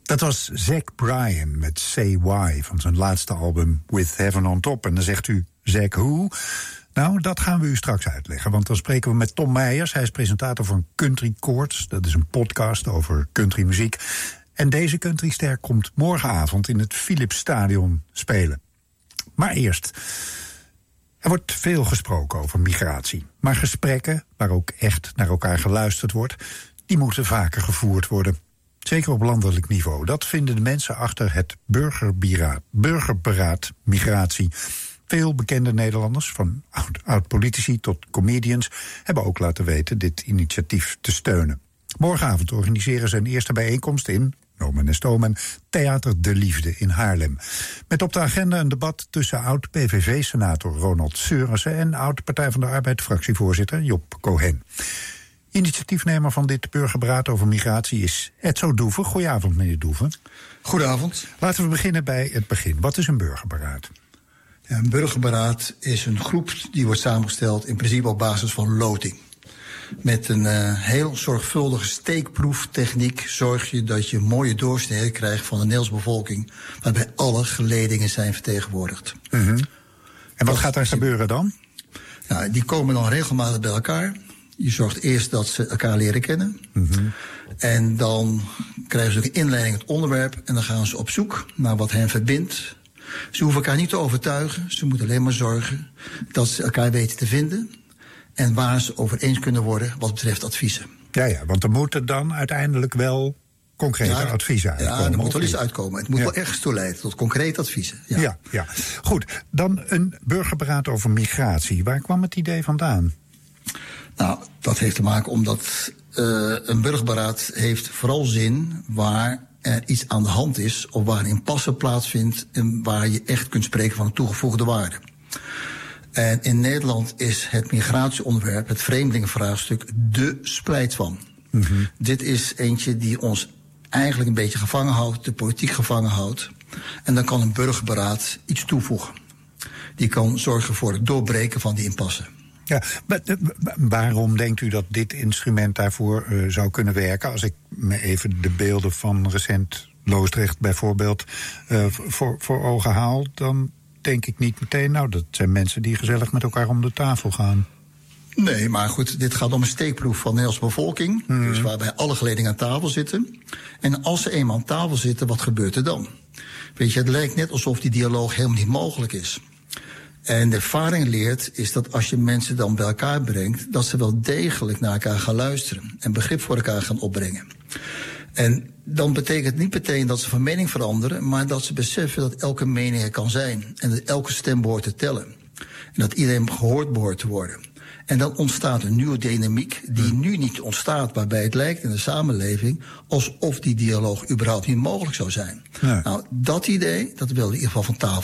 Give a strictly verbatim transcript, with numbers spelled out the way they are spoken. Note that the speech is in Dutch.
Dat was Zach Bryan met Say Why van zijn laatste album With Heaven on Top. En dan zegt u, Zach who? Nou, dat gaan we u straks uitleggen, want dan spreken we met Tom Meijers. Hij is presentator van Country Chords. Dat is een podcast over countrymuziek. En deze countryster komt morgenavond in het Philipsstadion spelen. Maar eerst, er wordt veel gesproken over migratie. Maar gesprekken, waar ook echt naar elkaar geluisterd wordt, die moeten vaker gevoerd worden. Zeker op landelijk niveau. Dat vinden de mensen achter het burgerberaad, burgerberaad migratie. Veel bekende Nederlanders, van oud-politici tot comedians, hebben ook laten weten dit initiatief te steunen. Morgenavond organiseren ze een eerste bijeenkomst in, nomen en stomen, Theater de Liefde in Haarlem. Met op de agenda een debat tussen oud-P V V-senator Ronald Seurissen en oud-Partij van de Arbeid-fractievoorzitter Job Cohen. Initiatiefnemer van dit burgerberaad over migratie is Edzo Doeven. Goedenavond, meneer Doeven. Goedenavond. Laten we beginnen bij het begin. Wat is een burgerberaad? Ja, een burgerberaad is een groep die wordt samengesteld in principe op basis van loting. Met een uh, heel zorgvuldige steekproeftechniek zorg je dat je een mooie doorsnede krijgt van de Nederlandse bevolking, waarbij alle geledingen zijn vertegenwoordigd. Mm-hmm. En wat gaat er gebeuren dan? Nou, die komen dan regelmatig bij elkaar. Je zorgt eerst dat ze elkaar leren kennen. Mm-hmm. En dan krijgen ze ook een inleiding het onderwerp en dan gaan ze op zoek naar wat hen verbindt. Ze hoeven elkaar niet te overtuigen. Ze moeten alleen maar zorgen dat ze elkaar weten te vinden en waar ze over eens kunnen worden wat betreft adviezen. Ja, ja, want er moeten dan uiteindelijk wel concrete ja, adviezen uitkomen. Ja, er moet wel iets uitkomen. Het moet ja. wel ergens toe leiden tot concrete adviezen. Ja. ja, ja. Goed, dan een burgerberaad over migratie. Waar kwam het idee vandaan? Nou, dat heeft te maken omdat uh, een burgerberaad heeft vooral zin waar er iets aan de hand is of waar een impasse plaatsvindt en waar je echt kunt spreken van een toegevoegde waarde. En in Nederland is het migratieonderwerp, het vreemdelingenvraagstuk, de splijt van. Mm-hmm. Dit is eentje die ons eigenlijk een beetje gevangen houdt, de politiek gevangen houdt. En dan kan een burgerberaad iets toevoegen. Die kan zorgen voor het doorbreken van die impasse. Ja, maar waarom denkt u dat dit instrument daarvoor uh, zou kunnen werken? Als ik me even de beelden van recent Loosdrecht bijvoorbeeld uh, voor, voor ogen haal, dan denk ik niet meteen, nou, dat zijn mensen die gezellig met elkaar om de tafel gaan. Nee, maar goed, dit gaat om een steekproef van de Nederlandse bevolking. Hmm. Dus waarbij alle geledingen aan tafel zitten. En als ze eenmaal aan tafel zitten, wat gebeurt er dan? Weet je, het lijkt net alsof die dialoog helemaal niet mogelijk is. En de ervaring leert is dat als je mensen dan bij elkaar brengt, dat ze wel degelijk naar elkaar gaan luisteren en begrip voor elkaar gaan opbrengen. En dan betekent het niet meteen dat ze van mening veranderen, maar dat ze beseffen dat elke mening er kan zijn en dat elke stem behoort te tellen. En dat iedereen gehoord behoort te worden. En dan ontstaat een nieuwe dynamiek die nu niet ontstaat, waarbij het lijkt in de samenleving alsof die dialoog überhaupt niet mogelijk zou zijn. Ja. Nou, dat idee, dat wil in ieder geval van tafel